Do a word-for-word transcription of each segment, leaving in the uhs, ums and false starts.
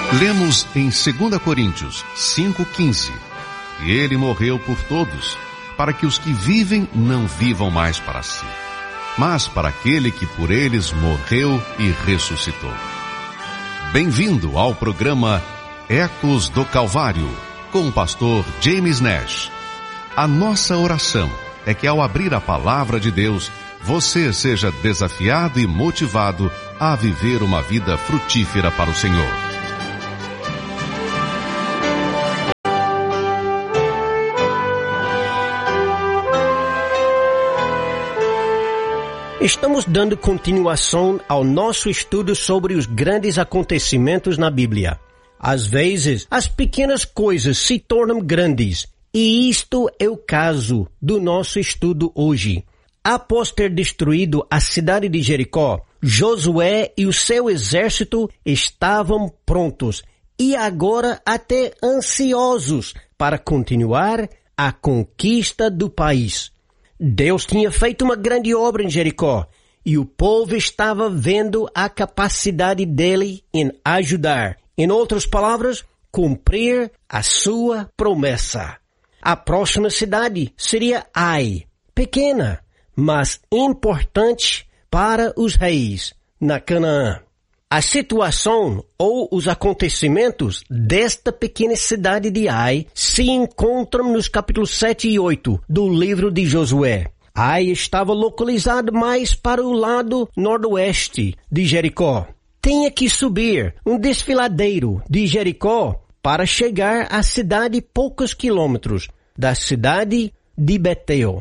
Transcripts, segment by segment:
Lemos em segunda Coríntios cinco, quinze. E ele morreu por todos, para que os que vivem não vivam mais para si, mas para aquele que por eles morreu e ressuscitou. Bem-vindo ao programa Ecos do Calvário, com o pastor James Nash. A nossa oração é que ao abrir a palavra de Deus, você seja desafiado e motivado a viver uma vida frutífera para o Senhor. Estamos dando continuação ao nosso estudo sobre os grandes acontecimentos na Bíblia. Às vezes, as pequenas coisas se tornam grandes, e isto é o caso do nosso estudo hoje. Após ter destruído a cidade de Jericó, Josué e o seu exército estavam prontos e agora até ansiosos para continuar a conquista do país. Deus tinha feito uma grande obra em Jericó e o povo estava vendo a capacidade dele em ajudar. Em outras palavras, cumprir a sua promessa. A próxima cidade seria Ai, pequena, mas importante para os reis na Canaã. A situação ou os acontecimentos desta pequena cidade de Ai se encontram nos capítulos sete e oito do livro de Josué. Ai estava localizado mais para o lado noroeste de Jericó. Tinha que subir um desfiladeiro de Jericó para chegar à cidade poucos quilômetros da cidade de Betel.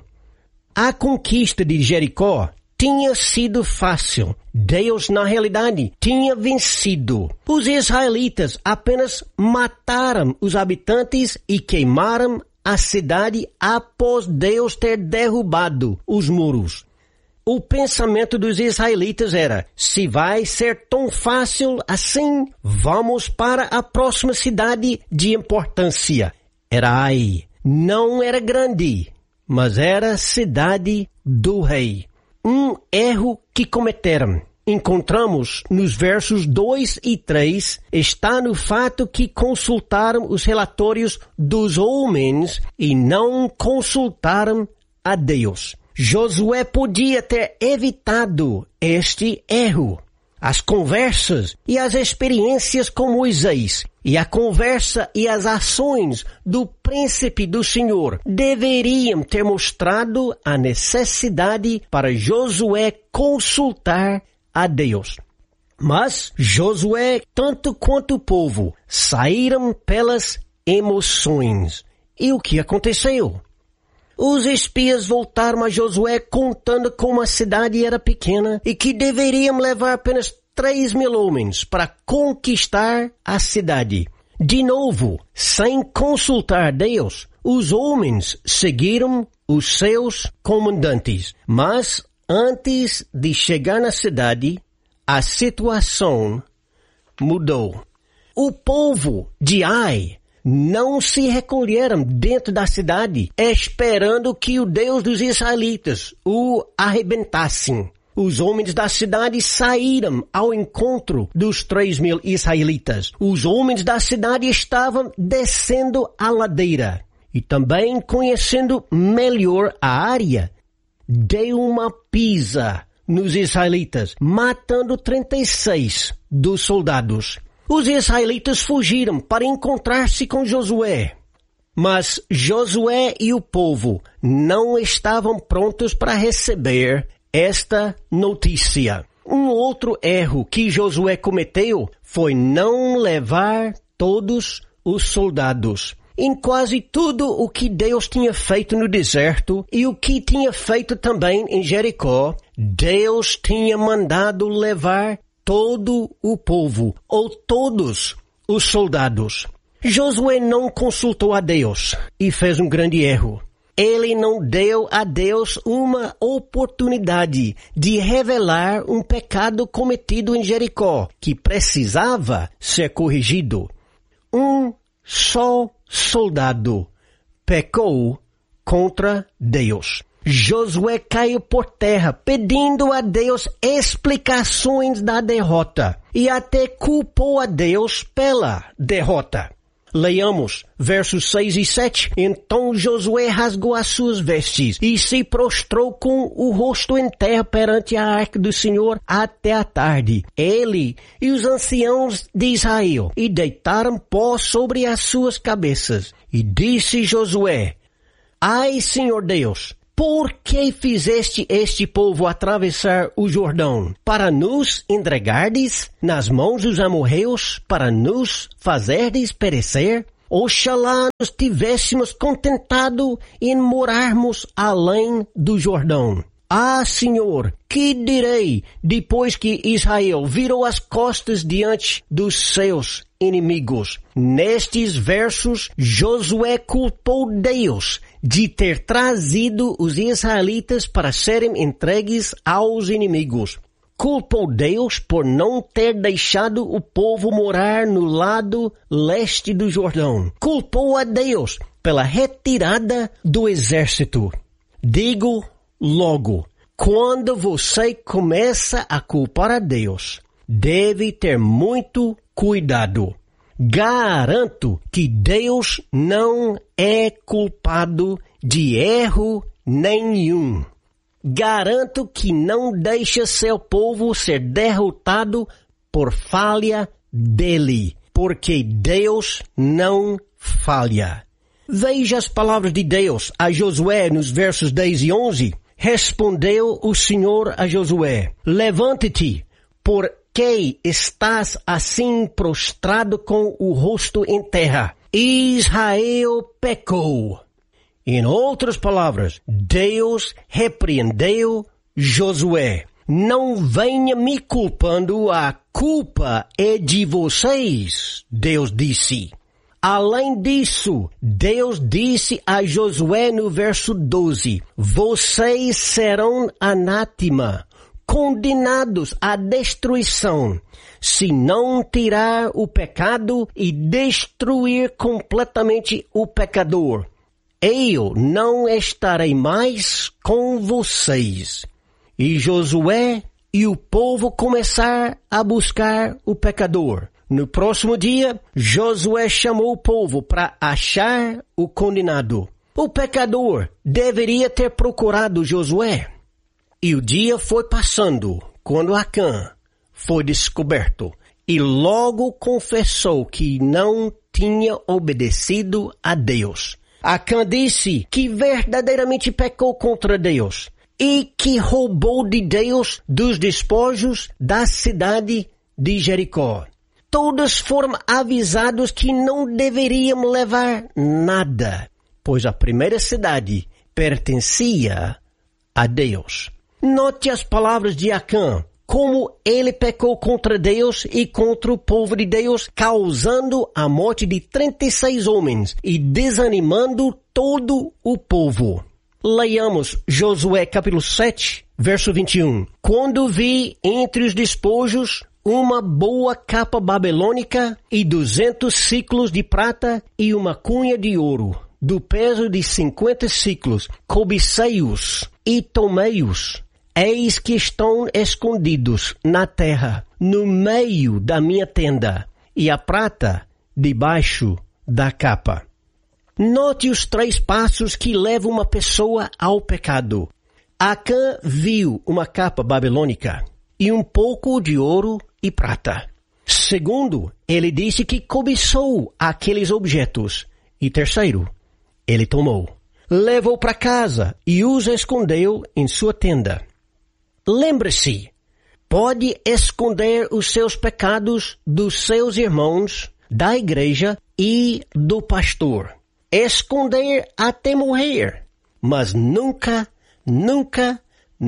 A conquista de Jericó tinha sido fácil. Deus, na realidade, tinha vencido. Os israelitas apenas mataram os habitantes e queimaram a cidade após Deus ter derrubado os muros. O pensamento dos israelitas era: se vai ser tão fácil assim, vamos para a próxima cidade de importância. Era Ai. Não era grande, mas era cidade do rei. Um erro que cometeram, encontramos nos versos dois e três, está no fato que consultaram os relatórios dos homens e não consultaram a Deus. Josué podia ter evitado este erro. As conversas e as experiências com Moisés e a conversa e as ações do príncipe do Senhor deveriam ter mostrado a necessidade para Josué consultar a Deus. Mas Josué, tanto quanto o povo, saíram pelas emoções. E o que aconteceu? Os espias voltaram a Josué contando como a cidade era pequena e que deveriam levar apenas três mil homens para conquistar a cidade. De novo, sem consultar Deus, os homens seguiram os seus comandantes. Mas antes de chegar na cidade, a situação mudou. O povo de Ai não se recolheram dentro da cidade, esperando que o Deus dos israelitas o arrebentassem. Os homens da cidade saíram ao encontro dos três mil israelitas. Os homens da cidade estavam descendo a ladeira e também conhecendo melhor a área. Deu uma pisa nos israelitas, matando trinta e seis dos soldados. Os israelitas fugiram para encontrar-se com Josué. Mas Josué e o povo não estavam prontos para receber esta notícia. Um outro erro que Josué cometeu foi não levar todos os soldados. Em quase tudo o que Deus tinha feito no deserto e o que tinha feito também em Jericó, Deus tinha mandado levar todo o povo, ou todos os soldados. Josué não consultou a Deus e fez um grande erro. Ele não deu a Deus uma oportunidade de revelar um pecado cometido em Jericó, que precisava ser corrigido. Um só soldado pecou contra Deus. Josué caiu por terra, pedindo a Deus explicações da derrota e até culpou a Deus pela derrota. Leiamos versos seis e sete. Então Josué rasgou as suas vestes e se prostrou com o rosto em terra perante a arca do Senhor até a tarde. Ele e os anciãos de Israel e deitaram pó sobre as suas cabeças. E disse Josué: Ai, Senhor Deus, por que fizeste este povo atravessar o Jordão? Para nos entregardes nas mãos dos amorreus? Para nos fazerdes perecer? Oxalá nos tivéssemos contentado em morarmos além do Jordão. Ah, Senhor, que direi depois que Israel virou as costas diante dos seus inimigos? Nestes versos, Josué culpou Deus de ter trazido os israelitas para serem entregues aos inimigos. Culpou Deus por não ter deixado o povo morar no lado leste do Jordão. Culpou a Deus pela retirada do exército. Digo logo, quando você começa a culpar a Deus, deve ter muito cuidado. Garanto que Deus não é culpado de erro nenhum. Garanto que não deixa seu povo ser derrotado por falha dele, porque Deus não falha. Veja as palavras de Deus a Josué nos versos dez e onze. Respondeu o Senhor a Josué: Levante-te, porque estás assim prostrado com o rosto em terra. Israel pecou. Em outras palavras, Deus repreendeu Josué. Não venha me culpando, a culpa é de vocês, Deus disse. Além disso, Deus disse a Josué no verso doze, vocês serão anátema, condenados à destruição, se não tirar o pecado e destruir completamente o pecador. Eu não estarei mais com vocês. E Josué e o povo começaram a buscar o pecador. No próximo dia, Josué chamou o povo para achar o condenado. O pecador deveria ter procurado Josué. E o dia foi passando quando Acã foi descoberto e logo confessou que não tinha obedecido a Deus. Acã disse que verdadeiramente pecou contra Deus e que roubou de Deus dos despojos da cidade de Jericó. Todos foram avisados que não deveriam levar nada, pois a primeira cidade pertencia a Deus. Note as palavras de Acã, como ele pecou contra Deus e contra o povo de Deus, causando a morte de trinta e seis homens e desanimando todo o povo. Leiamos Josué capítulo sete, verso vinte e um. Quando vi entre os despojos uma boa capa babilônica e duzentos ciclos de prata e uma cunha de ouro, do peso de cinquenta ciclos, cobicei-os e tomei-os. Eis que estão escondidos na terra, no meio da minha tenda, e a prata debaixo da capa. Note os três passos que levam uma pessoa ao pecado. Acã viu uma capa babilônica e um pouco de ouro e prata. Segundo, ele disse que cobiçou aqueles objetos. E terceiro, ele tomou. Levou para casa e os escondeu em sua tenda. Lembre-se, pode esconder os seus pecados dos seus irmãos, da igreja e do pastor. Esconder até morrer, mas nunca, nunca,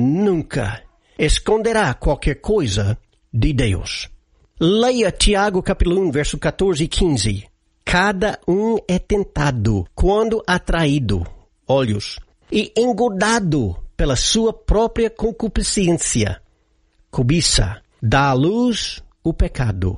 nunca esconderá qualquer coisa de Deus. Leia Tiago capítulo um, verso quatorze e quinze. Cada um é tentado quando atraído, olhos, e engodado pela sua própria concupiscência. Cobiça, dá à luz o pecado.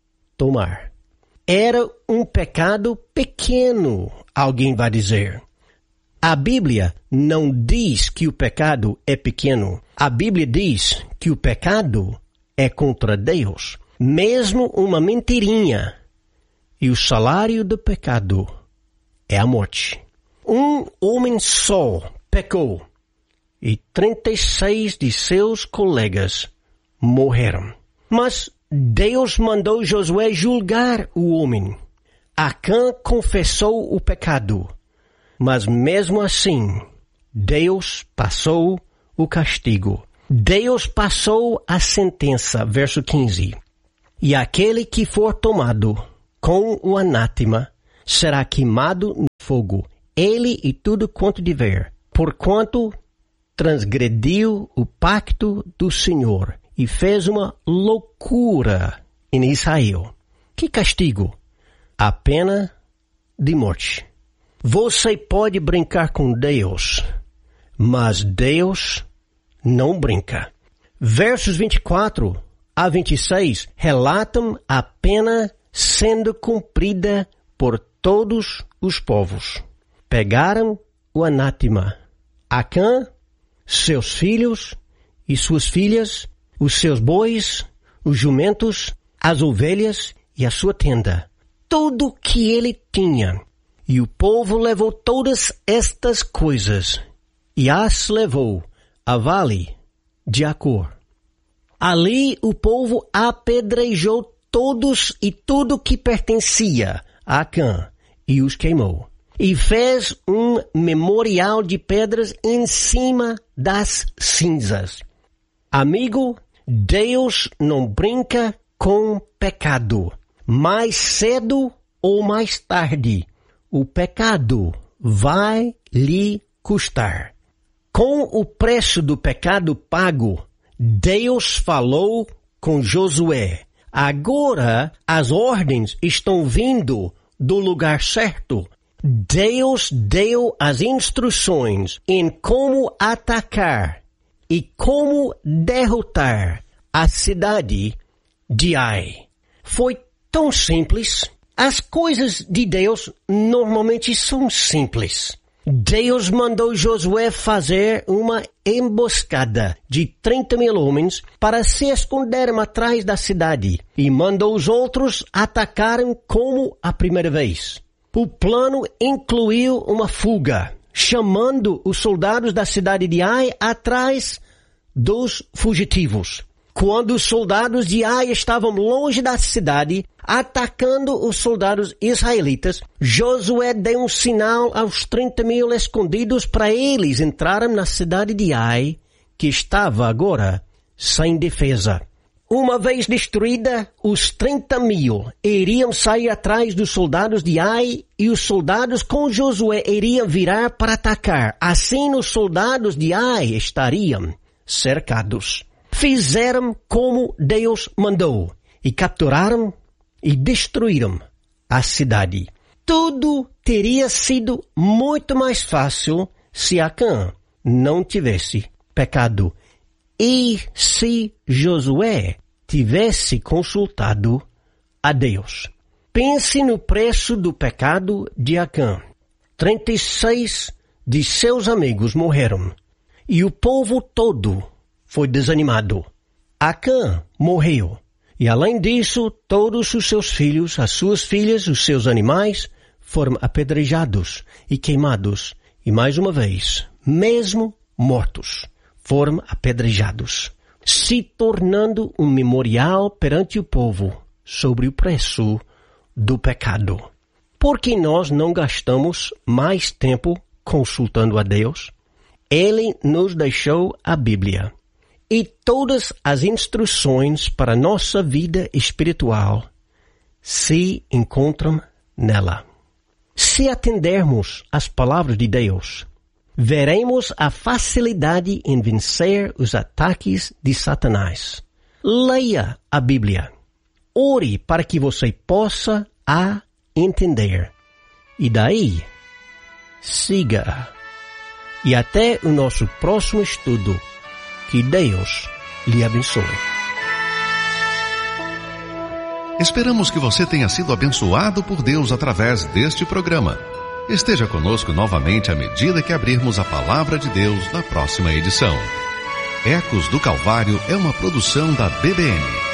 Tomar. Era um pecado pequeno, alguém vai dizer. A Bíblia não diz que o pecado é pequeno. A Bíblia diz que o pecado é contra Deus. Mesmo uma mentirinha. E o salário do pecado é a morte. Um homem só pecou. E trinta e seis de seus colegas morreram. Mas Deus mandou Josué julgar o homem. Acã confessou o pecado. Mas mesmo assim, Deus passou o castigo. Deus passou a sentença, verso quinze. E aquele que for tomado com o anátema será queimado no fogo, ele e tudo quanto tiver, porquanto transgrediu o pacto do Senhor e fez uma loucura em Israel. Que castigo? A pena de morte. Você pode brincar com Deus, mas Deus não brinca. Versos vinte e quatro a vinte e seis relatam a pena sendo cumprida por todos os povos. Pegaram o anátema. Acã, seus filhos e suas filhas, os seus bois, os jumentos, as ovelhas e a sua tenda. Tudo que ele tinha. E o povo levou todas estas coisas e as levou a vale de Acor. Ali o povo apedrejou todos e tudo que pertencia a Acã e os queimou. E fez um memorial de pedras em cima das cinzas. Amigo, Deus não brinca com pecado. Mais cedo ou mais tarde, o pecado vai lhe custar. Com o preço do pecado pago, Deus falou com Josué. Agora as ordens estão vindo do lugar certo. Deus deu as instruções em como atacar e como derrotar a cidade de Ai. Foi tão simples. As coisas de Deus normalmente são simples. Deus mandou Josué fazer uma emboscada de trinta mil homens para se esconderem atrás da cidade e mandou os outros atacarem como a primeira vez. O plano incluiu uma fuga, chamando os soldados da cidade de Ai atrás dos fugitivos. Quando os soldados de Ai estavam longe da cidade, atacando os soldados israelitas, Josué deu um sinal aos trinta mil escondidos para eles entrarem na cidade de Ai, que estava agora sem defesa. Uma vez destruída, os trinta mil iriam sair atrás dos soldados de Ai e os soldados com Josué iriam virar para atacar. Assim, os soldados de Ai estariam cercados. Fizeram como Deus mandou e capturaram e destruíram a cidade. Tudo teria sido muito mais fácil se Acã não tivesse pecado e se Josué tivesse consultado a Deus. Pense no preço do pecado de Acã. trinta e seis de seus amigos morreram e o povo todo foi desanimado. Acã morreu. E além disso, todos os seus filhos, as suas filhas, os seus animais foram apedrejados e queimados. E mais uma vez, mesmo mortos, foram apedrejados, se tornando um memorial perante o povo sobre o preço do pecado. Por que nós não gastamos mais tempo consultando a Deus? Ele nos deixou a Bíblia. E todas as instruções para nossa vida espiritual se encontram nela. Se atendermos às palavras de Deus, veremos a facilidade em vencer os ataques de Satanás. Leia a Bíblia. Ore para que você possa a entender. E daí, siga. E até o nosso próximo estudo. Que Deus lhe abençoe. Esperamos que você tenha sido abençoado por Deus através deste programa. Esteja conosco novamente à medida que abrirmos a Palavra de Deus na próxima edição. Ecos do Calvário é uma produção da B B N.